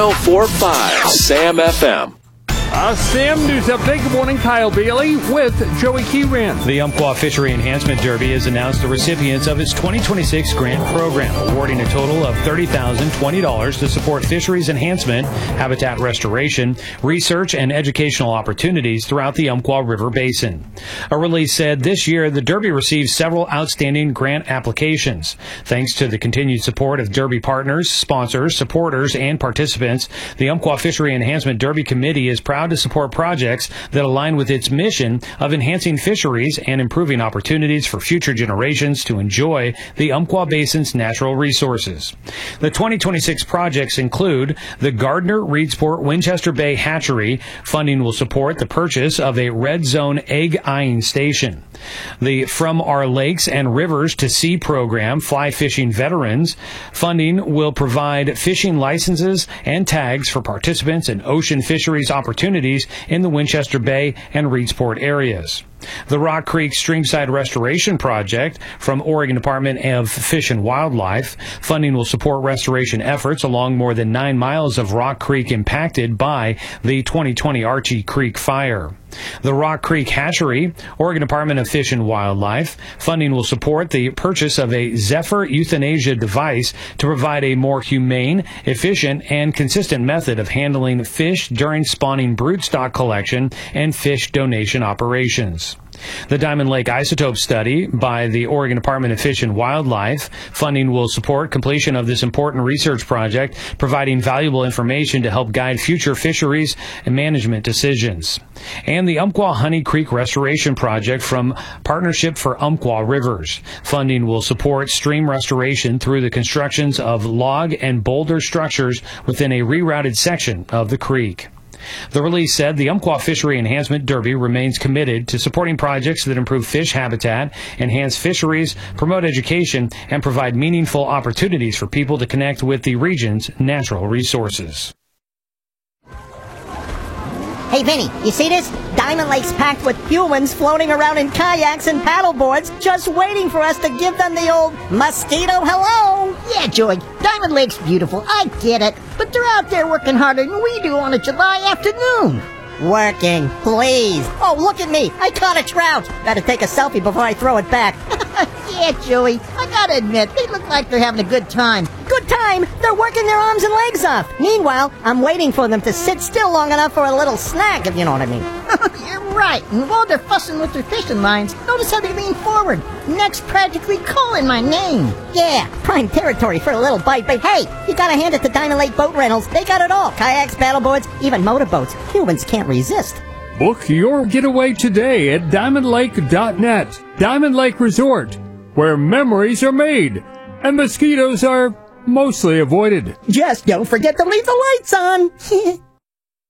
1045 Sam FM. Sam News Update. Good morning, Kyle Bailey with Joey Keyran. The Umpqua Fishery Enhancement Derby has announced the recipients of its 2026 grant program, awarding a total of $30,020 to support fisheries enhancement, habitat restoration, research, and educational opportunities throughout the Umpqua River Basin. A release said this year the Derby received several outstanding grant applications. Thanks to the continued support of Derby partners, sponsors, supporters, and participants, the Umpqua Fishery Enhancement Derby Committee is proud to support projects that align with its mission of enhancing fisheries and improving opportunities for future generations to enjoy the Umpqua Basin's natural resources. The 2026 projects include the Gardner-Reedsport Winchester Bay Hatchery. Funding will support the purchase of a red zone egg eyeing station. The From Our Lakes and Rivers to Sea program, fly fishing veterans. Funding will provide fishing licenses and tags for participants in ocean fisheries opportunities in the Winchester Bay and Reedsport areas. The Rock Creek Streamside Restoration Project from Oregon Department of Fish and Wildlife. Funding will support restoration efforts along more than 9 miles of Rock Creek impacted by the 2020 Archie Creek fire. The Rock Creek Hatchery, Oregon Department of Fish and Wildlife. Funding will support the purchase of a Zephyr euthanasia device to provide a more humane, efficient, and consistent method of handling fish during spawning broodstock collection and fish donation operations. The Diamond Lake Isotope Study by the Oregon Department of Fish and Wildlife. Funding will support completion of this important research project, providing valuable information to help guide future fisheries and management decisions. And the Umpqua Honey Creek Restoration Project from Partnership for Umpqua Rivers. Funding will support stream restoration through the constructions of log and boulder structures within a rerouted section of the creek. The release said the Umpqua Fishery Enhancement Derby remains committed to supporting projects that improve fish habitat, enhance fisheries, promote education, and provide meaningful opportunities for people to connect with the region's natural resources. Hey, Vinny, you see this? Diamond Lake's packed with humans floating around in kayaks and paddleboards, just waiting for us to give them the old mosquito hello. Yeah, Joey, Diamond Lake's beautiful, I get it, but they're out there working harder than we do on a July afternoon. Working, please. Oh, look at me. I caught a trout. Better take a selfie before I throw it back. Yeah, Joey, I gotta admit, they look like they're having a good time. Good time? They're working their arms and legs off. Meanwhile, I'm waiting for them to sit still long enough for a little snack, if you know what I mean. You're right, and while they're fussing with their fishing lines, notice how they lean forward. Neck's practically calling my name. Yeah, prime territory for a little bite, but hey, you gotta hand it to Diamond Lake Boat Rentals. They got it all. Kayaks, paddleboards, even motorboats. Humans can't resist. Book your getaway today at diamondlake.net. Diamond Lake Resort, where memories are made and mosquitoes are mostly avoided. Just don't forget to leave the lights on.